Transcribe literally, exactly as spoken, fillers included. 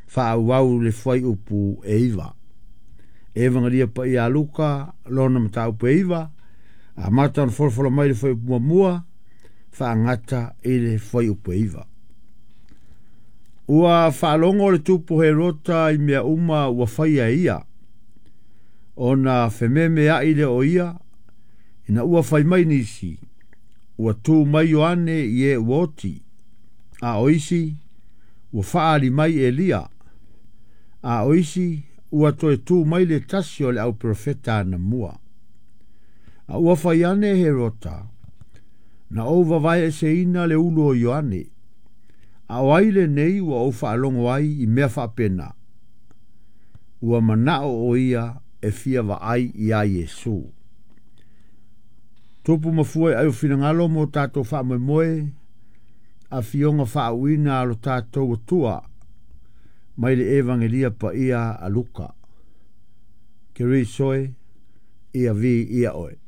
whaau le whai upu e iwa. E vangaria pa i a luka, lona mata upu e iwa, a mata na wholwhala mai le whai upu mua mua, whaangata i le whai upu e iwa. Ua whaalongo le tupu he rota i mea uma ua whai a ia, o na whememe a ile o ia, ina ua whai mai nisi, ua tū mai o ane i e uoti, a oisi, ua whaari mai e lia, a oisi, ua toe tū mai le tasio le au profeta na mua. A ua whai ane he rota, na ova vai e se ina le ulu o Ioane, a waile nei ua o whaalongo ai i mea whapena, ua manao o ia e fia wa ai i a Yesu. Tupu mafua ai o finangalo mo tato wha moe moe, a fionga wha uina alo tato tua, mai le evangelia pa ia a Luka. Ke rei soe, ia vi ia oe.